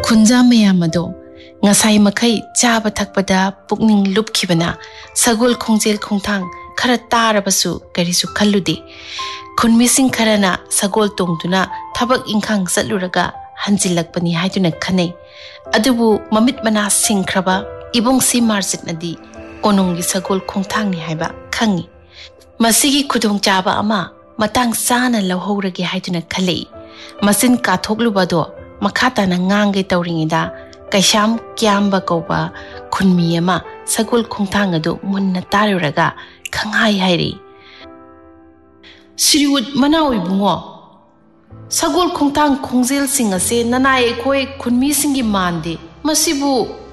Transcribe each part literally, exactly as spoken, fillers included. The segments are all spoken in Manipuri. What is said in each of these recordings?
ꯈꯨꯟꯖꯥ ꯃꯌꯥꯝ ꯑꯗꯣ ꯉꯁꯥꯏ ꯃꯈꯩ ꯆꯥꯕ ꯊꯛꯄꯗ ꯄꯨꯛꯅꯤꯡ ꯂꯨꯞꯈꯤꯕꯅ ꯁꯒꯣꯜ ꯈꯣꯡꯖꯦꯜ ꯈꯣꯡꯊꯥꯡ ꯈꯔ ꯇꯥꯔꯕꯁꯨ ꯀꯔꯤꯁꯨ ꯈꯜꯂꯨꯗꯦ꯫ ꯈꯨꯟꯃꯤꯁꯤꯡ ꯈꯔꯅ ꯁꯒꯣꯜ ꯇꯣꯡꯗꯨꯅ ꯊꯕꯛ ꯏꯪꯈꯥꯡ ꯆꯠꯂꯨꯔꯒ ꯍꯟꯖꯤꯜꯂꯛꯄꯅꯤ ꯍꯥꯏꯗꯨꯅ ꯈꯟꯅꯩ꯫ ꯑꯗꯨꯕꯨ ꯃꯃꯤꯠ ꯃꯅꯥ ꯁꯤꯡꯈ꯭ꯔꯕ ꯏꯕꯨꯡ ꯁꯤ ꯃꯥꯔꯖꯤꯠꯅꯗꯤ ꯀꯣꯅꯨꯡꯒꯤ ꯁꯒꯣꯜ ꯈꯣꯡꯊꯥꯡꯅꯤ ꯍꯥꯏꯕ ꯈꯪꯉꯤ꯫ ꯃꯁꯤꯒꯤ ꯈꯨꯗꯣꯡꯆꯥꯕ ꯑꯃ ꯃꯇꯥꯡ ꯆꯥꯅ ꯂꯧꯍꯧꯔꯒꯦ ꯍꯥꯏꯗꯨꯅ ꯈꯜꯂꯛꯏ꯫ ꯃꯆꯤꯟ ꯀꯥꯊꯣꯛꯂꯨꯕꯗꯣ ꯃꯈꯥ ꯇꯥꯅ ꯉꯥꯡꯒꯦ ꯇꯧꯔꯤꯉꯩꯗ ꯀꯩꯁꯥꯝ ꯀ꯭ꯌꯥꯝꯕ ꯀꯧꯕ ꯈꯨꯟꯃꯤ ꯑꯃ ꯁꯒꯣꯜ ꯈꯣꯡꯊꯥꯡ ꯑꯗꯨ ꯃꯨꯟꯅ ꯇꯥꯔꯨꯔꯒ ꯈꯪꯍꯥꯏ ꯍꯥꯏꯔꯤ꯫ ꯁꯤꯔꯤꯎꯠ ꯃꯅꯥꯎ ꯏꯕꯨꯡꯉꯣ, ꯁꯒꯣꯜ ꯈꯣꯡꯊꯥꯡ ꯈꯣꯡꯖꯦꯜꯁꯤꯡ ꯑꯁꯦ ꯅꯅꯥꯏ ꯑꯩꯈꯣꯏ ꯈꯨꯟꯃꯤꯁꯤꯡꯒꯤ ꯃꯥꯟꯗꯦ꯫ ꯃꯁꯤꯕꯨ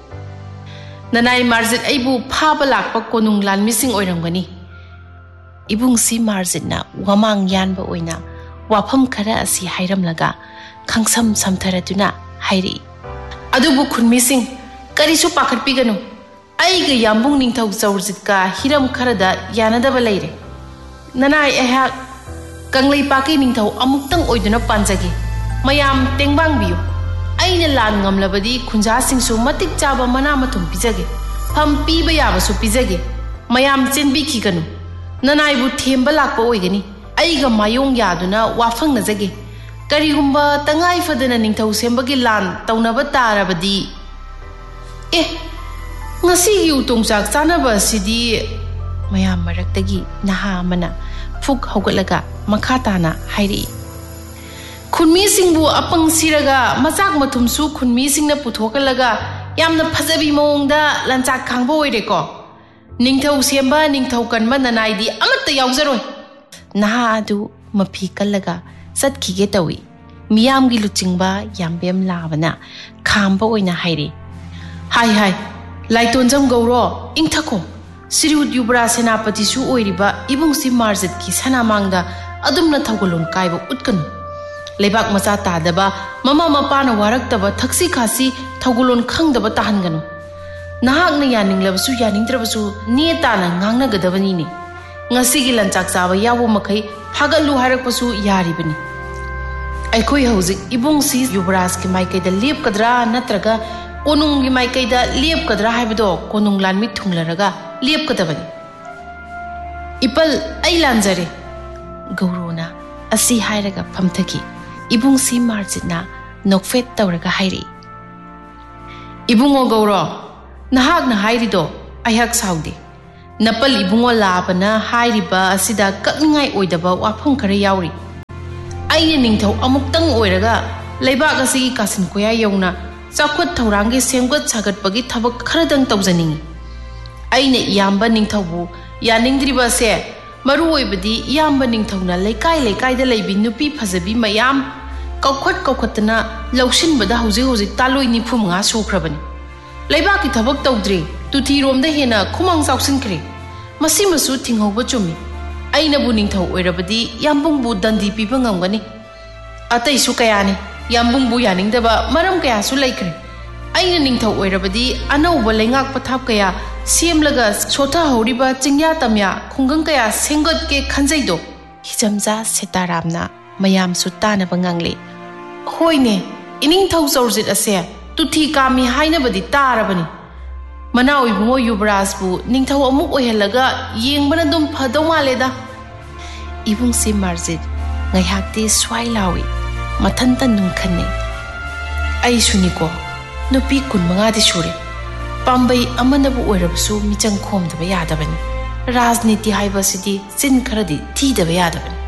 ꯅꯅꯥꯏ ꯃꯥꯔꯖꯤꯠ ꯑꯩꯕꯨ ꯐꯥꯕ ꯂꯥꯛꯄ ꯀꯣꯅꯨꯡ ꯂꯥꯟꯃꯤꯁꯤꯡ ꯑꯣꯏꯔꯝꯒꯅꯤ꯫ ꯏꯕꯨꯡ ꯁꯤ ꯃꯥꯔꯖꯤꯠꯅ ꯋꯥꯃꯥꯡ ꯌꯥꯟꯕ ꯑꯣꯏꯅ ꯋꯥꯐꯝ ꯈꯔ ꯑꯁꯤ ꯍꯥꯏꯔꯝꯂꯒ ꯈꯪꯁꯝ ꯁꯝꯊꯔꯗꯨꯅ ꯍꯥꯏꯔꯛꯏ꯫ ꯑꯗꯨꯕꯨ ꯈꯨꯟꯃꯤꯁꯤꯡ ꯀꯔꯤꯁꯨ ꯄꯥꯈꯠꯄꯤꯒꯅꯨ꯫ ꯑꯩꯒ ꯌꯥꯝꯕꯨꯡ ꯅꯤꯡꯊꯧ ꯆꯧꯔꯖꯤꯠꯀ ꯍꯤꯔꯝ ꯈꯔꯗ ꯌꯥꯅꯗꯕ ꯂꯩꯔꯦ꯫ ꯅꯅꯥꯏ ꯑꯩꯍꯥꯛ ꯀꯪꯂꯩꯄꯥꯛꯀꯤ ꯅꯤꯡꯊꯧ ꯑꯃꯨꯛꯇꯪ ꯑꯣꯏꯗꯨꯅ ꯄꯥꯟꯖꯒꯦ꯫ ꯃꯌꯥꯝ ꯇꯦꯡꯕꯥꯡꯕꯤꯌꯨ꯫ ꯑꯩꯅ ꯂꯥꯟ ꯉꯝꯂꯕꯗꯤ ꯈꯨꯟꯖꯥꯁꯤꯡꯁꯨ ꯃꯇꯤꯛ ꯆꯥꯕ ꯃꯅꯥ ꯃꯊꯨꯝ ꯄꯤꯖꯒꯦ꯫ ꯐꯝ ꯄꯤꯕ ꯌꯥꯕꯁꯨ ꯄꯤꯖꯒꯦ꯫ ꯃꯌꯥꯝ ꯆꯦꯟꯕꯤꯈꯤꯒꯅꯨ꯫ ꯅꯅꯥꯏꯕꯨ ꯊꯦꯝꯕ ꯂꯥꯛꯄ ꯑꯣꯏꯒꯅꯤ꯫ ꯑꯩꯒ ꯃꯥꯌꯣꯡ ꯌꯥꯗꯨꯅ ꯋꯥꯐꯪꯅꯖꯒꯦ꯫ ꯀꯔꯤꯒꯨꯝꯕ ꯇꯉꯥꯏ ꯐꯗꯅ ꯅꯤꯡꯊꯧ ꯁꯦꯝꯕꯒꯤ ꯂꯥꯟ ꯇꯧꯅꯕ ꯇꯥꯔꯕꯗꯤ ꯑꯦ ꯉꯁꯤꯒꯤ ꯎꯇꯣꯡꯆꯥꯛ ꯆꯥꯅꯕ ꯑꯁꯤꯗꯤ ꯃꯌꯥꯝ ꯃꯔꯛꯇꯒꯤ ꯅꯍꯥ ꯑꯃꯅ ꯐꯨꯛ ꯍꯧꯒꯠꯂꯒ ꯃꯈꯥ ꯇꯥꯅ ꯍꯥꯏꯔꯛꯏ꯫ ꯈꯨꯟꯃꯤꯁꯤꯡꯕꯨ ꯑꯄꯪ ꯁꯤꯔꯒ ꯃꯆꯥꯛ ꯃꯊꯨꯝꯁꯨ ꯈꯨꯟꯃꯤꯁꯤꯡꯅ ꯄꯨꯊꯣꯛꯍꯜꯂꯒ ꯌꯥꯝꯅ ꯐꯖꯕꯤ ꯃꯑꯣꯡꯗ ꯂꯟꯆꯥꯛ ꯈꯥꯡꯕ ꯑꯣꯏꯔꯦꯀꯣ꯫ ꯅꯤꯡꯊꯧ ꯁꯦꯝꯕ ꯅꯤꯡꯊꯧ ꯀꯟꯕ ꯅꯅꯥꯏꯗꯤ ꯑꯃꯠꯇ ꯌꯥꯎꯖꯔꯣꯏ꯫ ꯅꯍꯥ ꯑꯗꯨ ꯃꯐꯤ ꯀꯜꯂꯒ ꯆꯠꯈꯤꯒꯦ ꯇꯧꯏ꯫ ꯃꯤꯌꯥꯝꯒꯤ ꯂꯨꯆꯤꯡꯕ ꯌꯥꯝꯕꯦꯝ ꯂꯥꯕꯅ ꯈꯥꯝꯕ ꯑꯣꯏꯅ ꯍꯥꯏꯔꯤ꯫ ꯍꯥꯏ ꯍꯥꯏ ꯂꯥꯏꯇꯣꯟꯖꯝ ꯒꯧꯔꯣ, ꯏꯪꯊꯈꯣ꯫ ꯁꯤꯔꯤꯎꯠ ꯌꯨꯕ꯭ꯔꯥ ꯁꯦꯅꯥꯄꯇꯤꯁꯨ ꯑꯣꯏꯔꯤꯕ ꯏꯕꯨꯡ ꯁꯤ ꯃꯥꯔꯖꯤꯠꯀꯤ ꯁꯅꯥꯃꯥꯡꯗ ꯑꯗꯨꯝꯅ ꯊꯧꯒꯜꯂꯣꯟ ꯀꯥꯏꯕ ꯎꯠꯀꯅꯨ꯫ ꯂꯩꯕꯥꯛ ꯃꯆꯥ ꯇꯥꯗꯕ ꯃꯃꯥ ꯃꯄꯥꯅ ꯋꯥꯔꯛꯇꯕ ꯊꯛꯁꯤ ꯈꯥꯁꯤ ꯊꯧꯒꯜꯂꯣꯟ ꯈꯪꯗꯕ ꯇꯥꯍꯟꯒꯅꯨ꯫ ꯅꯍꯥꯛꯅ ꯌꯥꯅꯤꯡꯂꯕꯁꯨ ꯌꯥꯅꯤꯡꯗ꯭ꯔꯕꯁꯨ ꯅꯦ ꯇꯥꯅ ꯉꯥꯡꯅꯒꯗꯕꯅꯤꯅꯦ꯫ ꯉꯁꯤꯒꯤ ꯂꯟꯆꯥꯛ ꯆꯥꯕ ꯌꯥꯎꯕ ꯃꯈꯩ ꯐꯥꯒꯠꯂꯨ ꯍꯥꯏꯔꯛꯄꯁꯨ ꯌꯥꯔꯤꯕꯅꯤ꯫ ꯑꯩꯈꯣꯏ ꯍꯧꯖꯤꯛ ꯏꯕꯨꯡꯁꯤ ꯌꯨꯕꯔꯥꯖꯀꯤ ꯃꯥꯏꯀꯩꯗ ꯂꯦꯞꯀꯗ꯭ꯔꯥ ꯅꯠꯇ꯭ꯔꯒ ꯀꯣꯅꯨꯡꯒꯤ ꯃꯥꯏꯀꯩꯗ ꯂꯦꯞꯀꯗ꯭ꯔꯥ ꯍꯥꯏꯕꯗꯣ ꯀꯣꯅꯨꯡ ꯂꯥꯟꯃꯤ ꯊꯨꯡꯂꯔꯒ ꯂꯦꯞꯀꯗꯕꯅꯤ꯫ ꯏꯄꯜ ꯑꯩ ꯂꯥꯟꯖꯔꯦ꯫ ꯒꯧꯔꯣꯅ ꯑꯁꯤ ꯍꯥꯏꯔꯒ ꯐꯝꯊꯈꯤ꯫ ꯏꯕꯨꯡ ꯁꯤ ꯃꯥꯔꯖꯤꯠꯅ ꯅꯣꯛꯐꯦꯠ ꯇꯧꯔꯒ ꯍꯥꯏꯔꯛꯏ꯫ ꯏꯕꯨꯡꯉꯣ ꯒꯧꯔꯣ, ꯅꯍꯥꯛꯅ ꯍꯥꯏꯔꯤꯗꯣ ꯑꯩꯍꯥꯛ ꯁꯥꯎꯗꯦ꯫ ꯅꯄꯜ ꯏꯕꯨꯡꯉꯣ ꯂꯥꯕꯅ ꯍꯥꯏꯔꯤꯕ ꯑꯁꯤꯗ ꯀꯛꯅꯤꯡꯉꯥꯏ ꯑꯣꯏꯗꯕ ꯋꯥꯐꯝ ꯈꯔ ꯌꯥꯎꯔꯤ꯫ ꯑꯩꯅ ꯅꯤꯡꯊꯧ ꯑꯃꯨꯛꯇꯪ ꯑꯣꯏꯔꯒ ꯂꯩꯕꯥꯛ ꯑꯁꯤꯒꯤ ꯀꯥꯆꯤꯟ ꯀꯣꯌꯥ ꯌꯧꯅ ꯆꯥꯎꯈꯠ ꯊꯧꯔꯥꯡꯒꯤ ꯁꯦꯝꯒꯠ ꯁꯥꯒꯠꯄꯒꯤ ꯊꯕꯛ ꯈꯔꯗꯪ ꯇꯧꯖꯅꯤꯡꯉꯤ꯫ ꯑꯩꯅ ꯏꯌꯥꯝꯕ ꯅꯤꯡꯊꯧꯕꯨ ꯌꯥꯅꯤꯡꯗ꯭ꯔꯤꯕ ꯑꯁꯦ ꯃꯔꯨ ꯑꯣꯏꯕꯗꯤ ꯏꯌꯥꯝꯕ ꯅꯤꯡꯊꯧꯅ ꯂꯩꯀꯥꯏ ꯂꯩꯀꯥꯏꯗ ꯂꯩꯕꯤ ꯅꯨꯄꯤ ꯐꯖꯕꯤ ꯃꯌꯥꯝ ꯀꯧꯈꯠ ꯀꯧꯈꯠꯇꯅ ꯂꯧꯁꯤꯟꯕꯗ ꯍꯧꯖꯤꯛ ꯍꯧꯖꯤꯛ ꯇꯥꯂꯣꯏ ꯅꯤꯐꯨ ꯃꯉꯥ ꯁꯨꯈ꯭ꯔꯕꯅꯤ꯫ ꯂꯩꯕꯥꯛꯀꯤ ꯊꯕꯛ ꯇꯧꯗ꯭ꯔꯤ ꯇꯨꯊꯤꯔꯣꯝꯗ ꯍꯦꯟꯅ ꯈꯨꯃꯥꯡ ꯆꯥꯎꯁꯤꯟꯈ꯭ꯔꯦ꯫ ꯃꯁꯤꯃꯁꯨ ꯊꯤꯡꯍꯧꯕ ꯆꯨꯝꯃꯤ꯫ ꯑꯩꯅꯕꯨ ꯅꯤꯡꯊꯧ ꯑꯣꯏꯔꯕꯗꯤ ꯌꯥꯝꯕꯨꯡꯕꯨ ꯗꯟꯗꯤ ꯄꯤꯕ ꯉꯝꯒꯅꯤ꯫ ꯑꯇꯩꯁꯨ ꯀꯌꯥꯅꯤ꯫ ꯌꯥꯝꯕꯨꯡꯕꯨ ꯌꯥꯅꯤꯡꯗꯕ ꯃꯔꯝ ꯀꯌꯥꯁꯨ ꯂꯩꯈ꯭ꯔꯦ꯫ ꯑꯩꯅ ꯅꯤꯡꯊꯧ ꯑꯣꯏꯔꯕꯗꯤ ꯑꯅꯧꯕ ꯂꯩꯉꯥꯛ ꯄꯊꯥꯞ ꯀꯌꯥ ꯁꯦꯝꯂꯒ ꯁꯣꯊꯍꯧꯔꯤꯕ ꯆꯤꯡꯌꯥ ꯇꯝꯌꯥ ꯈꯨꯡꯒꯪ ꯀꯌా ꯁꯦꯝꯒꯠꯀꯦ ꯈꯟꯖꯩꯗꯣ꯫ ꯍꯤꯖꯝꯖꯥ ꯁꯤꯇꯥꯔꯥꯝꯅ ꯃꯌꯥꯝꯁꯨ ꯇꯥꯅꯕ ꯉꯥꯡꯂꯤ꯫ ꯍꯣꯏꯅꯦ, ꯏꯅꯤꯡꯊꯧ ꯆꯧꯔꯖꯤꯠ ꯑꯁꯦ ꯇꯨꯊꯤ ꯀꯥꯝꯃꯤ ꯍꯥꯏꯅꯕꯗꯤ ꯇꯥꯔꯕꯅꯤ꯫ ꯃꯅꯥꯎ ꯏꯕꯨꯡꯉꯣ ꯌꯨꯕꯔꯥꯖꯕꯨ ꯅꯤꯡꯊꯧ ꯑꯃꯨꯛ ꯑꯣꯏꯍꯜꯂꯒ ꯌꯦꯡꯕꯅ ꯑꯗꯨꯝ ꯐꯗꯧ ꯃꯥꯜꯂꯦꯗ꯫ ꯏꯕꯨꯡ ꯁꯤ ꯃꯥꯔꯖꯤꯠ ꯉꯥꯏꯍꯥꯛꯇꯤ ꯁ꯭ꯋꯥꯏ ꯂꯥꯎꯏ꯫ ꯃꯊꯟꯇ ꯅꯨꯡꯈꯟꯅꯩ꯫ ꯑꯩꯁꯨꯅꯤꯀꯣ, ꯅꯨꯄꯤ ꯀꯨꯟꯃꯉꯥꯗꯤ ꯁꯨꯔꯦ꯫ ꯄꯥꯝꯕꯩ ꯑꯃꯅꯕꯨ ꯑꯣꯏꯔꯕꯁꯨ ꯃꯤꯆꯪ ꯈꯣꯝꯗꯕ ꯌꯥꯗꯕꯅꯤ꯫ ꯔꯥꯖꯅꯤꯇꯤ ꯍꯥꯏꯕ ꯑꯁꯤꯗꯤ ꯆꯤꯟ ꯈꯔꯗꯤ ꯊꯤꯗꯕ ꯌꯥꯗꯕꯅꯤ꯫